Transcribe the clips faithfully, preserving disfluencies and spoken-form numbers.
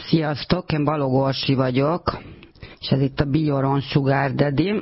Sziasztok, én Balog Orsi vagyok, és ez itt a Bioron Sugar Daddy.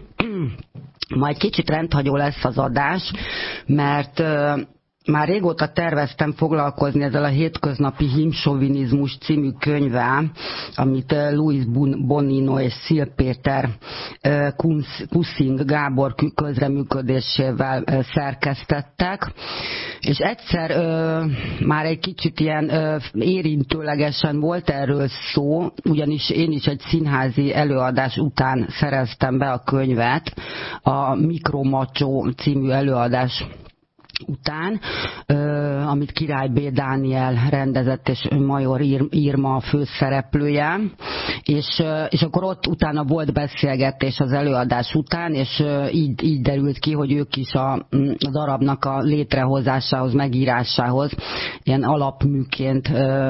Ma egy kicsit rendhagyó lesz az adás, mert uh, már régóta terveztem foglalkozni ezzel a Hétköznapi Hímsovinizmus című könyvvel, amit uh, Louis Bonino és Szil Péter uh, Kuszing Gábor közreműködésével uh, szerkesztettek. És egyszer ö, már egy kicsit ilyen ö, érintőlegesen volt erről szó, ugyanis én is egy színházi előadás után szereztem be a könyvet, a Mikromacsó című előadás után, ö, amit Király B. Dániel rendezett, és Major Irma a főszereplője, és, és akkor ott utána volt beszélgetés az előadás után, és így, így derült ki, hogy ők is a, a darabnak a létrehozásához, megírásához ilyen alapműként ö,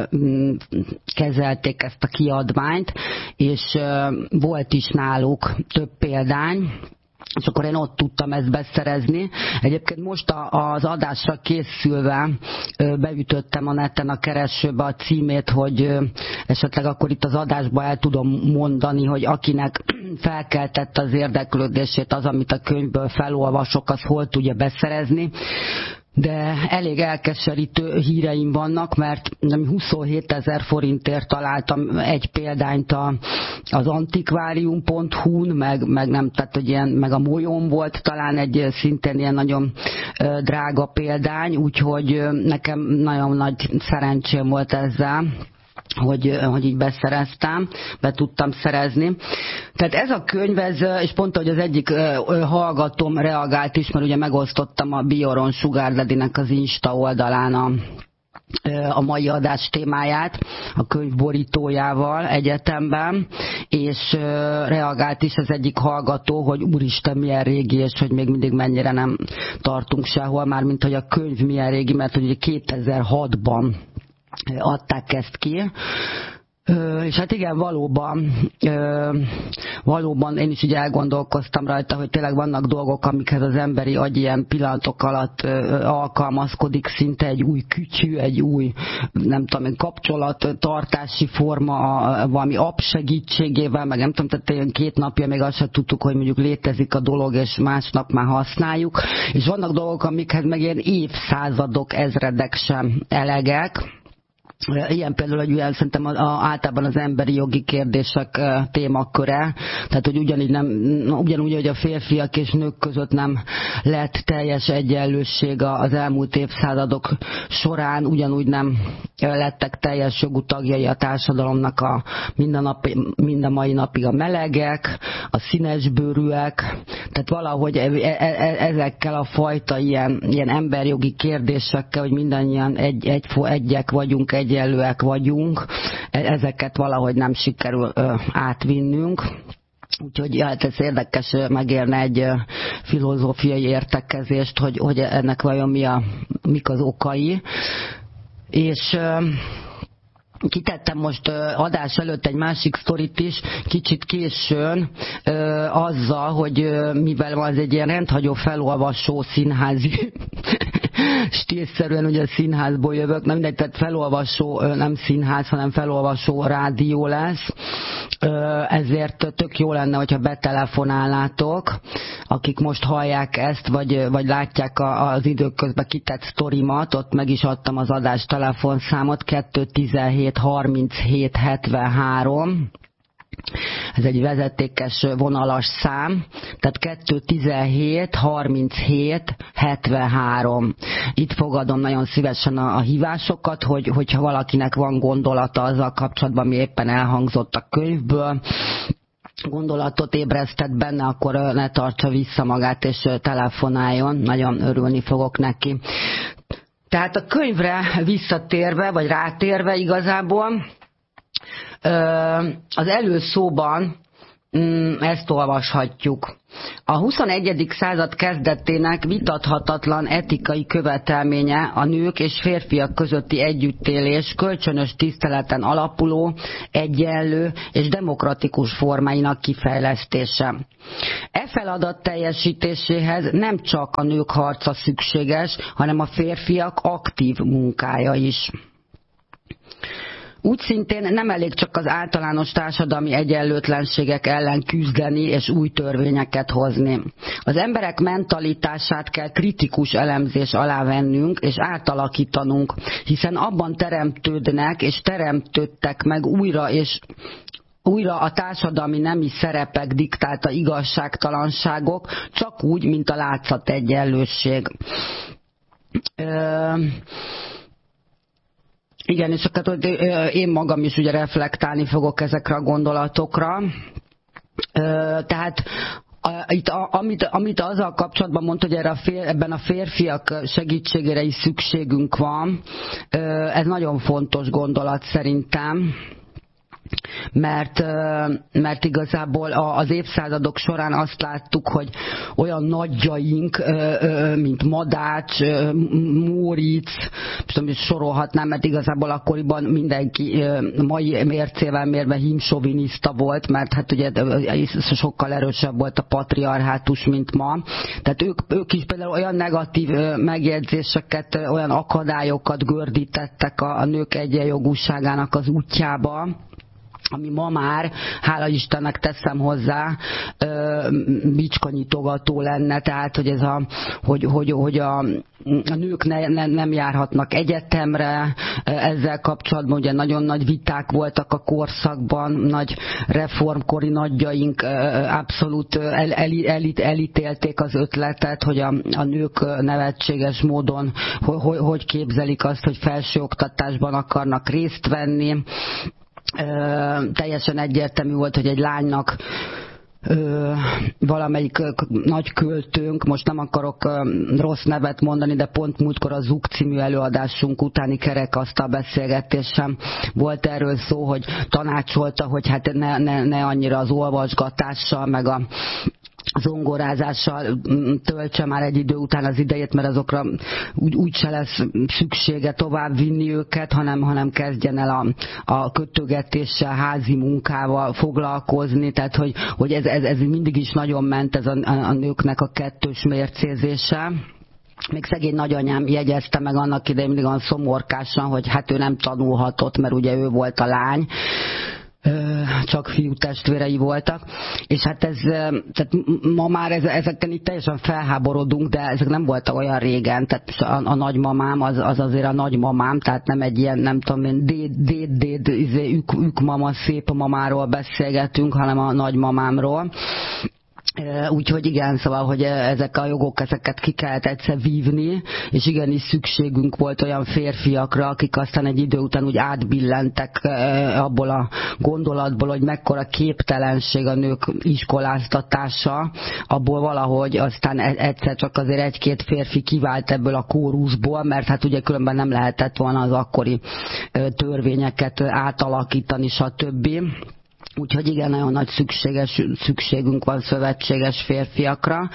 kezelték ezt a kiadványt, és ö, volt is náluk több példány, és akkor én ott tudtam ezt beszerezni. Egyébként most az adásra készülve beütöttem a neten a keresőbe a címét, hogy esetleg akkor itt az adásba el tudom mondani, hogy akinek felkeltette az érdeklődését az, amit a könyvből felolvasok, az hol tudja beszerezni. De elég elkeserítő híreim vannak, mert huszonhétezer forintért találtam egy példányt az antikvárium pont hu-n, meg, meg nem, tehát hogy ilyen, meg a Molyón volt talán egy szintén ilyen nagyon drága példány, úgyhogy nekem nagyon nagy szerencsém volt ezzel, hogy, hogy így beszereztem, be tudtam szerezni. Tehát ez a könyv, ez, és pont, hogy az egyik hallgatóm reagált is, mert ugye megosztottam a Bioron Sugar Daddy-nek az Insta oldalán a, a mai adás témáját, a könyv borítójával egyetemben, és reagált is az egyik hallgató, hogy úristen, milyen régi, és hogy még mindig mennyire nem tartunk sehol, már mint hogy a könyv milyen régi, mert ugye kétezer-hatban adták ezt ki. Ö, és hát igen, valóban, ö, valóban én is így elgondolkoztam rajta, hogy tényleg vannak dolgok, amikhez az emberi agy ilyen pillanatok alatt ö, alkalmazkodik, szinte egy új kütyű, egy új, nem tudom, kapcsolattartási forma, a, valami app segítségével, meg nem tudom, tehát ilyen két napja még azt sem tudtuk, hogy mondjuk létezik a dolog, és másnap már használjuk. És vannak dolgok, amikhez meg ilyen évszázadok, ezredek sem elegek. Ilyen például, hogy ugye, szerintem a, a, általában az emberi jogi kérdések e, témaköre, tehát hogy ugyanígy nem, ugyanúgy, hogy a férfiak és nők között nem lett teljes egyenlőség az elmúlt évszázadok során, ugyanúgy nem lettek teljes jogú tagjai a társadalomnak a minden, minden mai napig a melegek, a színesbőrűek, tehát valahogy e, e, ezekkel a fajta ilyen, ilyen emberjogi kérdésekkel, hogy mindannyian egy, egy, egyek vagyunk, egy egyenlőek vagyunk, ezeket valahogy nem sikerül ö, átvinnünk. Úgyhogy ja, hát ez érdekes, megérne egy filozófiai értekezést, hogy, hogy ennek vajon mi a, mik az okai. És ö, kitettem most adás előtt egy másik sztorit is, kicsit későn, azzal, hogy mivel az egy ilyen rendhagyó felolvasó színházi stílszerűen ugye színházból jövök, nem mindegy, tehát felolvasó, nem színház, hanem felolvasó rádió lesz, ezért tök jó lenne, hogyha betelefonálnátok, akik most hallják ezt, vagy, vagy látják az időközben kitett sztorimat, ott meg is adtam az adás telefonszámot, kettő tizenhét harminchét hetvenhárom. Ez egy vezetékes vonalas szám, tehát kettő tizenhét harminchét hetvenhárom. Itt fogadom nagyon szívesen a, a hívásokat, hogy, hogyha valakinek van gondolata azzal kapcsolatban, ami éppen elhangzott a könyvből, gondolatot ébresztett benne, akkor ne tartsa vissza magát és telefonáljon, nagyon örülni fogok neki. Tehát a könyvre visszatérve, vagy rátérve igazából, az előszóban ezt olvashatjuk. A huszonegyedik század kezdetének vitathatatlan etikai követelménye a nők és férfiak közötti együttélés kölcsönös tiszteleten alapuló, egyenlő és demokratikus formáinak kifejlesztése. E feladat teljesítéséhez nem csak a nők harca szükséges, hanem a férfiak aktív munkája is. Úgy szintén nem elég csak az általános társadalmi egyenlőtlenségek ellen küzdeni és új törvényeket hozni. Az emberek mentalitását kell kritikus elemzés alá vennünk és átalakítanunk, hiszen abban teremtődnek és teremtődtek meg újra és újra a társadalmi nemi szerepek diktálta igazságtalanságok, csak úgy, mint a látszategyenlőség. Ö... Igen, és akkor én magam is ugye reflektálni fogok ezekre a gondolatokra. Tehát itt, amit, amit azzal kapcsolatban mondta, hogy erre a fér, ebben a férfiak segítségére is szükségünk van, ez nagyon fontos gondolat szerintem. Mert, mert igazából az évszázadok során azt láttuk, hogy olyan nagyjaink, mint Madács, Móricz, sorolhatnám, mert igazából akkoriban mindenki mai mércével mérve hímsoviniszta volt, mert hát ugye sokkal erősebb volt a patriarhátus, mint ma. Tehát ők, ők is például olyan negatív megjegyzéseket, olyan akadályokat gördítettek a, a nők egyenjogúságának az útjába, ami ma már, hála Istennek teszem hozzá, bicskanyitogató lenne, tehát hogy ez a, hogy, hogy, hogy a, a nők ne, ne, nem járhatnak egyetemre, ezzel kapcsolatban ugye nagyon nagy viták voltak a korszakban, nagy reformkori nagyjaink abszolút el, el, el, elítélték az ötletet, hogy a, a nők nevetséges módon hogy, hogy képzelik azt, hogy felsőoktatásban akarnak részt venni. Ö, teljesen egyértelmű volt, hogy egy lánynak ö, valamelyik ö, nagy költőnk, most nem akarok ö, rossz nevet mondani, de pont múltkor a Zug című előadásunk utáni kerekasztal beszélgetésem volt erről szó, hogy tanácsolta, hogy hát ne, ne, ne annyira az olvasgatással, meg a zongorázással töltse már egy idő után az idejét, mert azokra úgy, úgy se lesz szüksége tovább vinni őket, hanem, hanem kezdjen el a, a kötögetéssel, házi munkával foglalkozni, tehát hogy, hogy ez, ez, ez mindig is nagyon ment, ez a, a nőknek a kettős mércézése. Még szegény nagyanyám jegyezte meg annak idején mindig olyan szomorkásan, hogy hát ő nem tanulhatott, mert ugye ő volt a lány, csak fiú testvérei voltak, és hát ez, tehát ma már ezeken itt teljesen felháborodunk, de ezek nem voltak olyan régen, tehát a, a nagymamám az, az azért a nagymamám, tehát nem egy ilyen, nem tudom én, déd, déd, déd, izé, ük, ük mama, szép mamáról beszélgetünk, hanem a nagymamámról. Úgyhogy igen, szóval, hogy ezek a jogok, ezeket ki kellett egyszer vívni, és igenis szükségünk volt olyan férfiakra, akik aztán egy idő után úgy átbillentek abból a gondolatból, hogy mekkora képtelenség a nők iskoláztatása, abból valahogy aztán egyszer csak azért egy-két férfi kivált ebből a kórusból, mert hát ugye különben nem lehetett volna az akkori törvényeket átalakítani, stb. Úgyhogy igen, nagyon nagy szükséges, szükségünk van szövetséges férfiakra.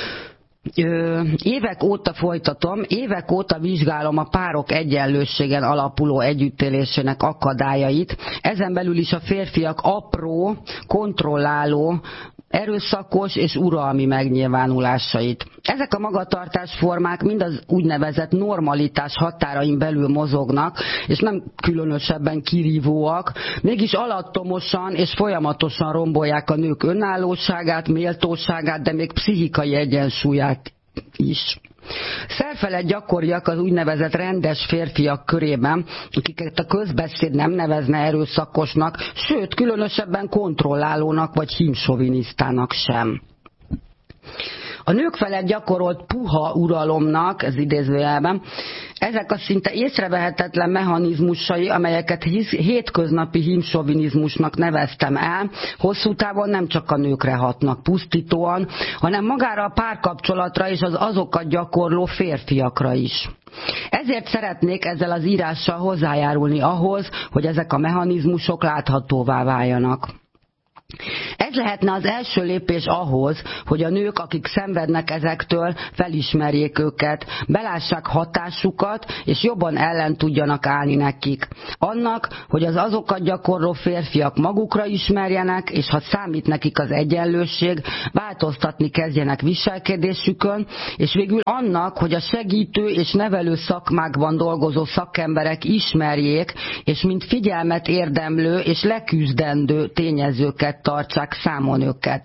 Ö, évek óta folytatom, évek óta vizsgálom a párok egyenlőségen alapuló együttélésének akadályait, ezen belül is a férfiak apró, kontrolláló, erőszakos és uralmi megnyilvánulásait. Ezek a magatartásformák mind az úgynevezett normalitás határain belül mozognak, és nem különösebben kirívóak, mégis alattomosan és folyamatosan rombolják a nők önállóságát, méltóságát, de még pszichikai egyensúlyát is. Szerfelett gyakoriak az úgynevezett rendes férfiak körében, akiket a közbeszéd nem nevezne erőszakosnak, sőt, különösebben kontrollálónak vagy hímsovinisztának sem. A nők felett gyakorolt puha uralomnak, ez idézőjelben, ezek a szinte észrevehetetlen mechanizmusai, amelyeket hétköznapi hímsovinizmusnak neveztem el, hosszú távon nem csak a nőkre hatnak pusztítóan, hanem magára a párkapcsolatra és az azokat gyakorló férfiakra is. Ezért szeretnék ezzel az írással hozzájárulni ahhoz, hogy ezek a mechanizmusok láthatóvá váljanak. ez lehetne az első lépés ahhoz, hogy a nők, akik szenvednek ezektől, felismerjék őket, belássák hatásukat, és jobban ellen tudjanak állni nekik. Annak, hogy az azokat gyakorló férfiak magukra ismerjenek, és ha számít nekik az egyenlőség, változtatni kezdjenek viselkedésükön, és végül annak, hogy a segítő és nevelő szakmákban dolgozó szakemberek ismerjék, és mint figyelmet érdemlő és leküzdendő tényezőket tartsák számon őket.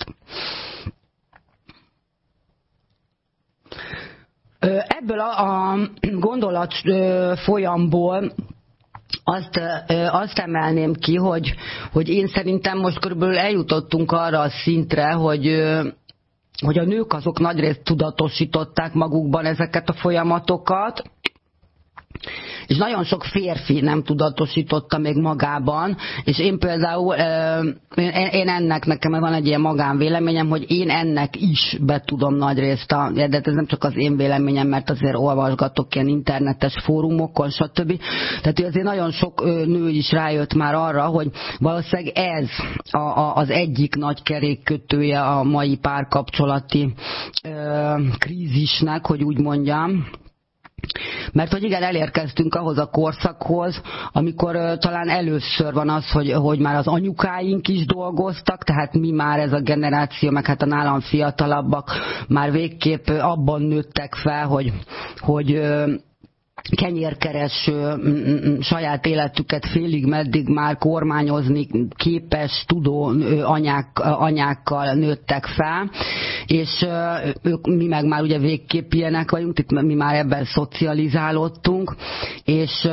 Ebből a gondolat folyamból azt, azt emelném ki, hogy, hogy én szerintem most körülbelül eljutottunk arra a szintre, hogy, hogy a nők azok nagyrészt tudatosították magukban ezeket a folyamatokat, és nagyon sok férfi nem tudatosította még magában, és én például, én ennek, nekem van egy ilyen magánvéleményem, hogy én ennek is be tudom nagyrészt, a, de ez nem csak az én véleményem, mert azért olvasgatok ilyen internetes fórumokon, stb. Tehát azért nagyon sok nő is rájött már arra, hogy valószínűleg ez a, a, az egyik nagy kerékkötője a mai párkapcsolati ö, krízisnek, hogy úgy mondjam. Mert hogy igen, elérkeztünk ahhoz a korszakhoz, amikor uh, talán először van az, hogy, hogy már az anyukáink is dolgoztak, tehát mi már ez a generáció, meg hát a nálam fiatalabbak már végképp abban nőttek fel, hogy, hogy uh, kenyérkereső saját életüket félig meddig már kormányozni képes, tudó anyák, anyákkal nőttek fel, és ők, mi meg már ugye végképp ilyenek vagyunk, itt mi már ebben szocializálódtunk, és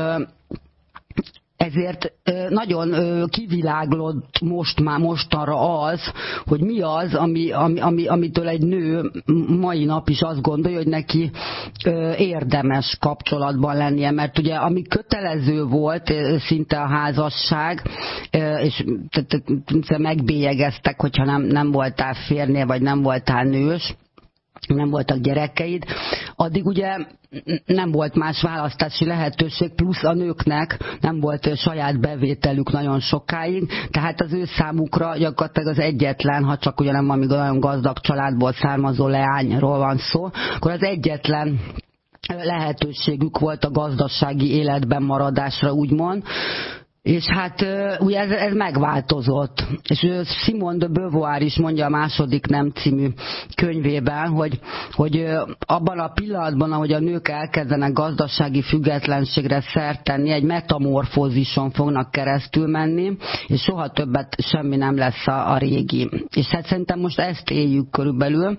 ezért nagyon kiviláglott most már mostanra az, hogy mi az, ami, ami, ami, amitől egy nő mai nap is azt gondolja, hogy neki érdemes kapcsolatban lennie, mert ugye ami kötelező volt szinte a házasság, és megbélyegeztek, hogyha nem, nem voltál férnél, vagy nem voltál nős, nem voltak gyerekeid, addig ugye nem volt más választási lehetőség, plusz a nőknek nem volt saját bevételük nagyon sokáig, tehát az ő számukra gyakorlatilag az egyetlen, ha csak ugye nem valami nagyon gazdag családból származó leányról van szó, akkor az egyetlen lehetőségük volt a gazdasági életben maradásra, úgymond. És hát ugye ez, ez megváltozott. És Simone de Beauvoir is mondja a Második nem című könyvében, hogy, hogy abban a pillanatban, ahogy a nők elkezdenek gazdasági függetlenségre szert tenni, egy metamorfózison fognak keresztül menni, és soha többet semmi nem lesz a, a régi. És hát szerintem most ezt éljük körülbelül,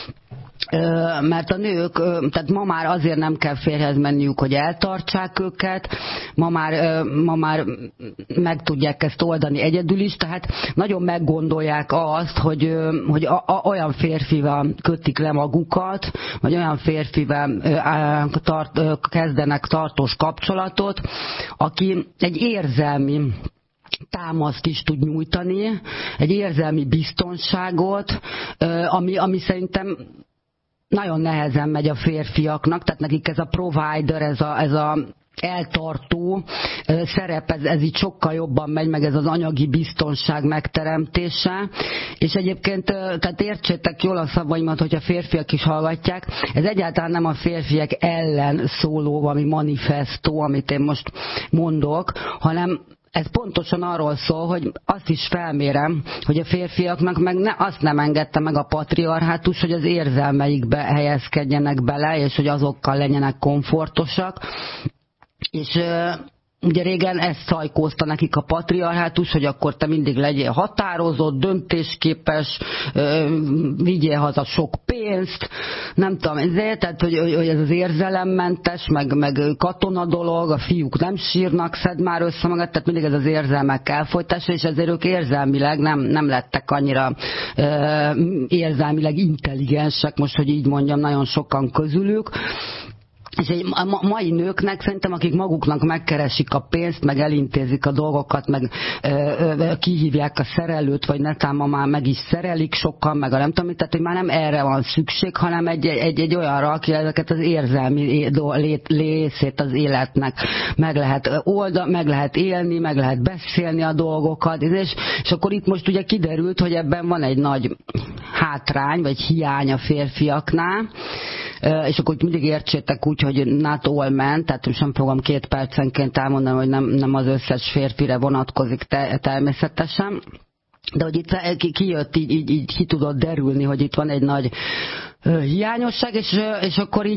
mert a nők, tehát ma már azért nem kell férjhez menniük, hogy eltartsák őket, ma már, ma már meg tudják ezt oldani egyedül is, tehát nagyon meggondolják azt, hogy, hogy a, a, olyan férfivel kötik le magukat, vagy olyan férfivel tart, kezdenek tartós kapcsolatot, aki egy érzelmi támaszt is tud nyújtani, egy érzelmi biztonságot, ami, ami szerintem nagyon nehezen megy a férfiaknak, tehát nekik ez a provider, ez a, ez a eltartó szerep, ez, ez így sokkal jobban megy, meg ez az anyagi biztonság megteremtése, és egyébként, tehát értsétek jól a szavaimat, hogy a férfiak is hallgatják, ez egyáltalán nem a férfiak ellen szóló, valami manifestó, amit én most mondok, hanem ez pontosan arról szól, hogy azt is felmérem, hogy a férfiaknak meg ne, azt nem engedte meg a patriarhátus, hogy az érzelmeikbe helyezkedjenek bele, és hogy azokkal legyenek komfortosak. És ugye régen ezt szajkózta nekik a patriarhátus, hogy akkor te mindig legyél határozott, döntésképes, vigyél haza sok pénzt, nem tudom, ezért, tehát hogy, hogy ez az érzelemmentes, meg, meg katona dolog, a fiúk nem sírnak, szed már össze magad, tehát mindig ez az érzelmek elfolytása, és ezért ők érzelmileg nem, nem lettek annyira érzelmileg intelligensek, most, hogy így mondjam, nagyon sokan közülük. és egy a mai nőknek szerintem, akik maguknak megkeresik a pénzt, meg elintézik a dolgokat, meg ö, ö, kihívják a szerelőt, vagy netán ma már meg is szerelik sokan, meg a nem tudom, tehát hogy már nem erre van szükség, hanem egy, egy, egy olyanra, aki ezeket az érzelmi részét az életnek meg lehet olda, meg lehet élni, meg lehet beszélni a dolgokat, és, és akkor itt most ugye kiderült, hogy ebben van egy nagy hátrány, vagy hiány a férfiaknál, és akkor mindig értsétek úgy, hogy not all men, tehát most nem fogom két percenként elmondani, hogy nem, nem az összes férfire vonatkozik te, természetesen, de hogy itt kijött, így, így, így ki tudott derülni, hogy itt van egy nagy hiányosság, és, és akkor így